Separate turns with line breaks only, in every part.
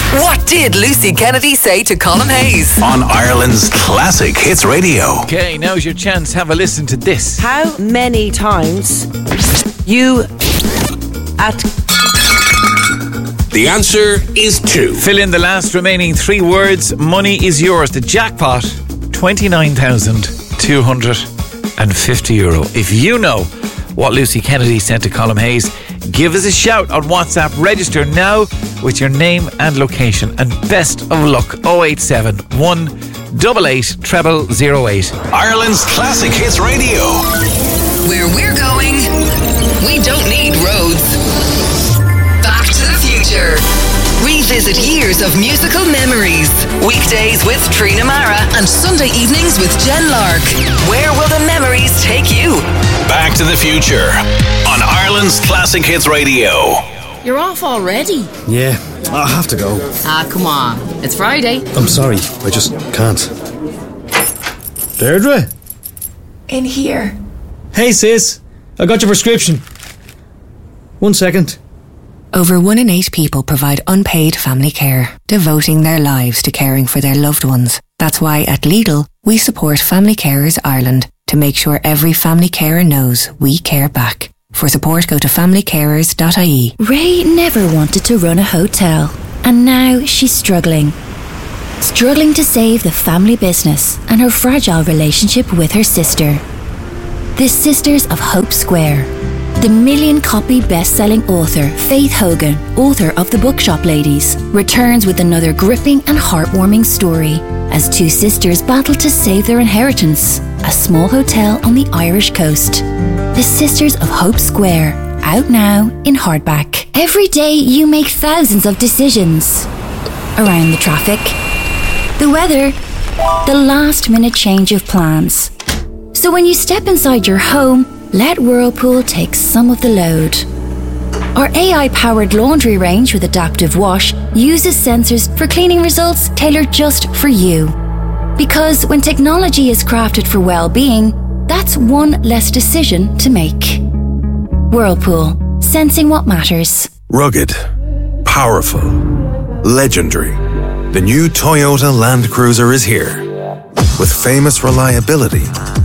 What did Lucy Kennedy say to Colin Hayes?
On Ireland's Classic Hits Radio.
Okay, now's your chance. Have a listen to this.
How many times you at...
The answer is 2.
Fill in the last remaining 3 words. Money is yours. The jackpot, €29,250. If you know what Lucy Kennedy sent to Colin Hayes, give us a shout on WhatsApp. Register now with your name and location. And best of luck. 087 188 0008.
Ireland's Classic Hits Radio.
Where we're going, we don't need roads. Back to the Future. Revisit years of musical memories. Weekdays with Trina Mara and Sunday evenings with Jen Lark. Where will the memories take you?
Back to the Future on Ireland's Classic Hits Radio.
You're off already?
Yeah, I have to go.
Come on. It's Friday.
I'm sorry, I just can't. Deirdre?
In here.
Hey sis, I got your prescription. 1 second.
Over 1 in 8 people provide unpaid family care, devoting their lives to caring for their loved ones. That's why at Lidl, we support Family Carers Ireland to make sure every family carer knows we care back. For support, go to familycarers.ie.
Ray never wanted to run a hotel, and now she's struggling. Struggling to save the family business and her fragile relationship with her sister. The Sisters of Hope Square. The million-copy best-selling author Faith Hogan, author of The Bookshop Ladies, returns with another gripping and heartwarming story as 2 sisters battle to save their inheritance, a small hotel on the Irish coast. The Sisters of Hope Square, out now in hardback. Every day you make thousands of decisions. Around the traffic, the weather, the last-minute change of plans. So when you step inside your home, let Whirlpool take some of the load. Our AI-powered laundry range with adaptive wash uses sensors for cleaning results tailored just for you. Because when technology is crafted for well-being, that's one less decision to make. Whirlpool, sensing what matters.
Rugged, powerful, legendary. The new Toyota Land Cruiser is here. With famous reliability,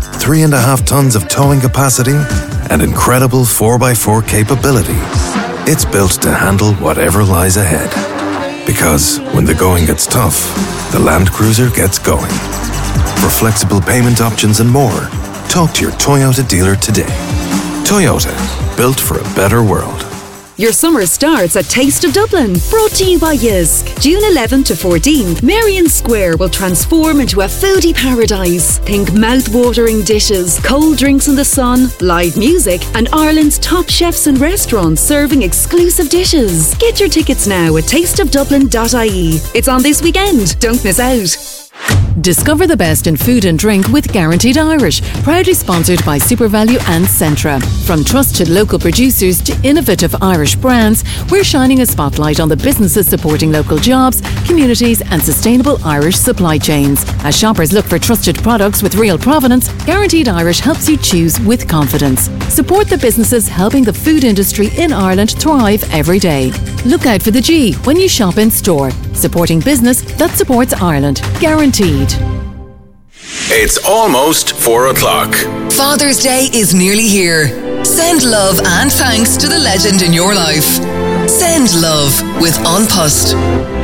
3.5 tons of towing capacity, and incredible 4x4 capability. It's built to handle whatever lies ahead. Because when the going gets tough, the Land Cruiser gets going. For flexible payment options and more, talk to your Toyota dealer today. Toyota, built for a better world.
Your summer starts at Taste of Dublin, brought to you by Jysk. June 11 to 14, Merrion Square will transform into a foodie paradise. Think mouth-watering dishes, cold drinks in the sun, live music, and Ireland's top chefs and restaurants serving exclusive dishes. Get your tickets now at tasteofdublin.ie. It's on this weekend. Don't miss out.
Discover the best in food and drink with Guaranteed Irish, proudly sponsored by SuperValu and Centra. From trusted local producers to innovative Irish brands, we're shining a spotlight on the businesses supporting local jobs, communities and sustainable Irish supply chains. As shoppers look for trusted products with real provenance, Guaranteed Irish helps you choose with confidence. Support the businesses helping the food industry in Ireland thrive every day. Look out for the G when you shop in store. Supporting business that supports Ireland. Guaranteed.
It's almost 4 o'clock.
Father's Day is nearly here. Send love and thanks to the legend in your life. Send love with An Post.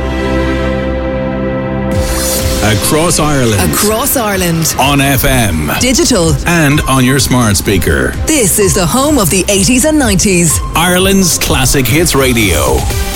Across Ireland.
Across Ireland.
On FM.
Digital.
And on your smart speaker.
This is the home of the 80s and 90s.
Ireland's Classic Hits Radio.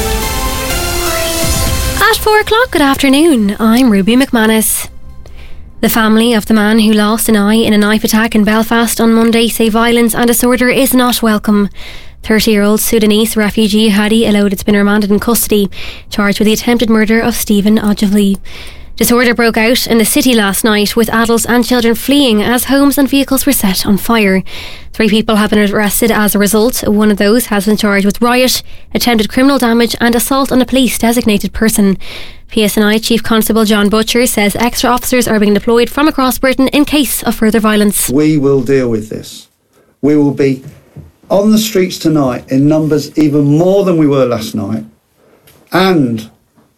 At 4 o'clock, good afternoon. I'm Ruby McManus. The family of the man who lost an eye in a knife attack in Belfast on Monday say violence and disorder is not welcome. 30-year-old Sudanese refugee Hadi Elod's been remanded in custody, charged with the attempted murder of Stephen Ojevli. Disorder broke out in the city last night, with adults and children fleeing as homes and vehicles were set on fire. 3 people have been arrested as a result. One of those has been charged with riot, attempted criminal damage and assault on a police-designated person. PSNI Chief Constable John Butcher says extra officers are being deployed from across Britain in case of further violence.
We will deal with this. We will be on the streets tonight in numbers even more than we were last night, and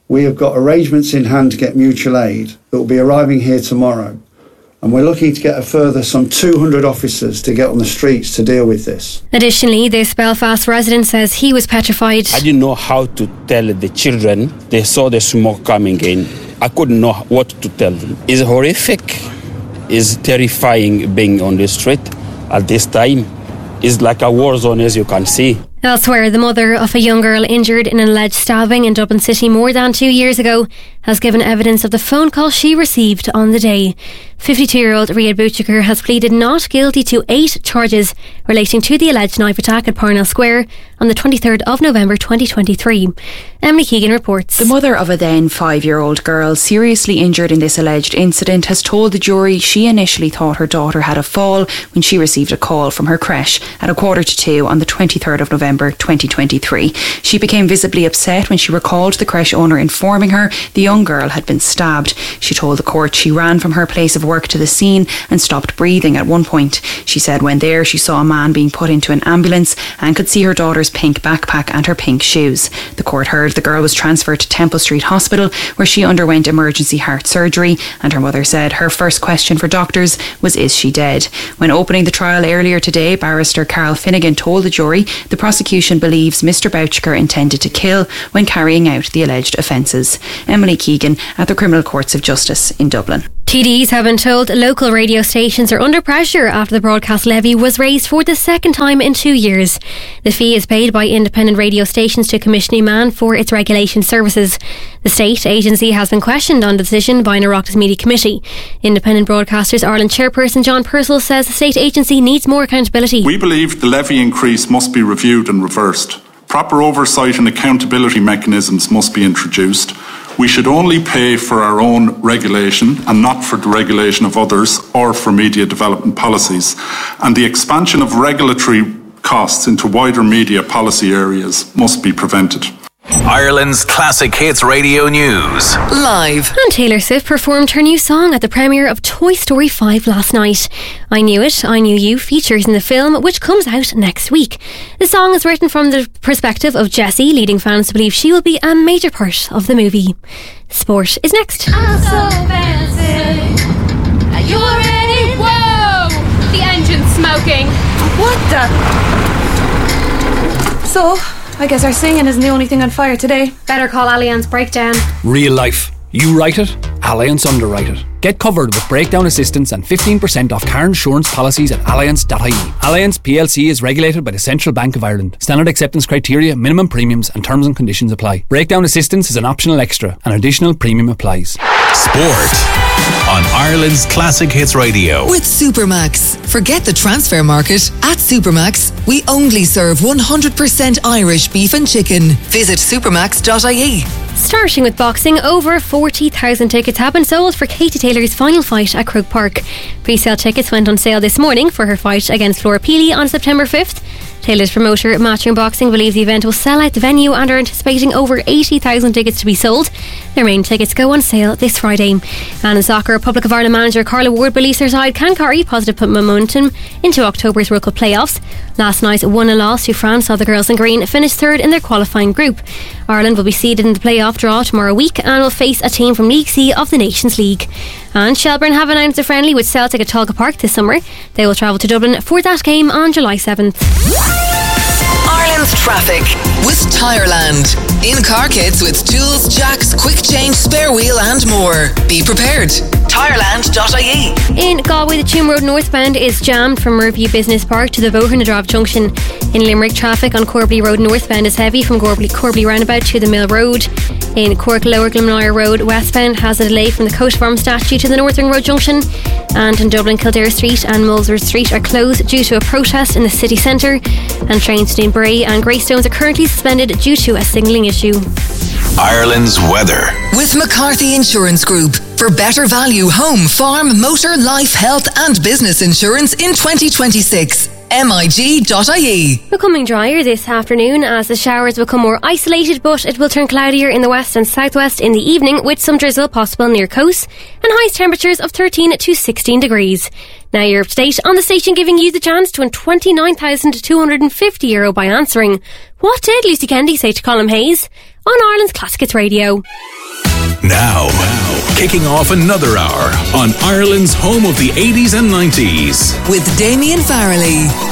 we have got arrangements in hand to get mutual aid that will be arriving here tomorrow. And we're looking to get a further some 200 officers to get on the streets to deal with this.
Additionally, this Belfast resident says he was petrified.
I didn't know how to tell the children. They saw the smoke coming in. I couldn't know what to tell them. It's horrific. It's terrifying being on the street at this time. It's like a war zone, as you can see.
Elsewhere, the mother of a young girl injured in an alleged stabbing in Dublin City more than 2 years ago has given evidence of the phone call she received on the day. 52-year-old Rhea Butcher has pleaded not guilty to 8 charges relating to the alleged knife attack at Parnell Square on the 23rd of November 2023. Emily Keegan reports.
The mother of a then 5-year-old girl seriously injured in this alleged incident has told the jury she initially thought her daughter had a fall when she received a call from her creche at 1:45 on the 23rd of November 2023. She became visibly upset when she recalled the creche owner informing her the young girl had been stabbed. She told the court she ran from her place of work to the scene and stopped breathing at one point. She said when there she saw a man being put into an ambulance and could see her daughter's pink backpack and her pink shoes. The court heard the girl was transferred to Temple Street Hospital where she underwent emergency heart surgery, and her mother said her first question for doctors was, is she dead? When opening the trial earlier today, barrister Carol Finnegan told the jury the prosecution believes Mr. Boucher intended to kill when carrying out the alleged offences. Emily Keegan at the Criminal Courts of Justice in Dublin.
TDs have been told local radio stations are under pressure after the broadcast levy was raised for the second time in 2 years. The fee is paid by independent radio stations to Commissioning Man for its regulation services. The state agency has been questioned on the decision by an Oireachtas Media Committee. Independent Broadcasters Ireland chairperson John Purcell says the state agency needs more accountability.
We believe the levy increase must be reviewed and reversed. Proper oversight and accountability mechanisms must be introduced. We should only pay for our own regulation and not for the regulation of others or for media development policies. And the expansion of regulatory costs into wider media policy areas must be prevented.
Ireland's Classic Hits Radio News.
Live.
And Taylor Swift performed her new song at the premiere of Toy Story 5 last night. I Knew It, I Knew You features in the film, which comes out next week. The song is written from the perspective of Jessie, leading fans to believe she will be a major part of the movie. Sport is next.
I'm so fancy. Are you ready? Whoa! The engine's smoking.
What the? So, I guess our singing isn't the only thing on fire today.
Better call Allianz Breakdown.
Real life. You write it, Allianz underwrite it. Get covered with breakdown assistance and 15% off car insurance policies at allianz.ie. Allianz PLC is regulated by the Central Bank of Ireland. Standard acceptance criteria, minimum premiums and terms and conditions apply. Breakdown assistance is an optional extra. An additional premium applies.
Sport on Ireland's Classic Hits Radio.
With Supermax. Forget the transfer market. At Supermax, we only serve 100% Irish beef and chicken. Visit supermax.ie.
Starting with boxing, over 40,000 tickets have been sold for Katie Taylor's final fight at Croke Park. Pre-sale tickets went on sale this morning for her fight against Laura Peely on September 5th. Taylor's promoter, Matchroom Boxing, believes the event will sell out the venue and are anticipating over 80,000 tickets to be sold. Their main tickets go on sale this Friday. And in soccer, Republic of Ireland manager Carla Ward believes her side can carry positive momentum into October's World Cup playoffs. Last night's 1-0 loss to France saw the girls in green finish third in their qualifying group. Ireland will be seeded in the playoff draw tomorrow week and will face a team from League C of the Nations League. And Shelbourne have announced a friendly with Celtic at Tolka Park this summer. They will travel to Dublin for that game on July 7th.
Ireland's traffic with Tireland. In car kits with tools, jacks, quick change, spare wheel and more. Be prepared. Tireland.ie.
In Galway, the Tuam Road northbound is jammed from Murview Business Park to the Bohernadrav Junction. In Limerick, traffic on Corbally Road northbound is heavy from Corbally Roundabout to the Mill Road. In Cork, Lower Glenmire Road westbound has a delay from the Coat Farm statue to the Northern Road Junction. And in Dublin, Kildare Street and Mulsworth Street are closed due to a protest in the city centre. And trains to Bray and Greystones are currently suspended due to a signalling issue.
Ireland's weather.
With McCarthy Insurance Group. For better value home, farm, motor, life, health and business insurance in 2026. MIG.ie.
Becoming drier this afternoon as the showers become more isolated, but it will turn cloudier in the west and southwest in the evening with some drizzle possible near coast and highest temperatures of 13 to 16 degrees. Now you're up to date on the station, giving you the chance to win €29,250 by answering, what did Lucy Kennedy say to Colm Hayes? on Ireland's Classic Hits Radio.
Now, kicking off another hour on Ireland's home of the 80s and 90s.
With Damien Farrelly.